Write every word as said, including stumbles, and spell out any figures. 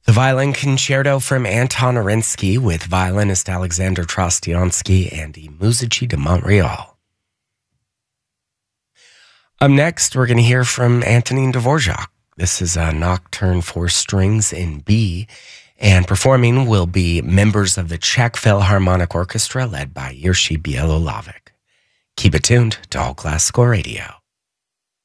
The Violin Concerto from Anton Arinsky with violinist Alexander Trostiansky and the Musici de Montreal. Up next, we're going to hear from Antonin Dvorak. This is a nocturne for strings in B, and performing will be members of the Czech Philharmonic Orchestra led by Jiří Bělohlávek. Keep it tuned to All Classical Radio.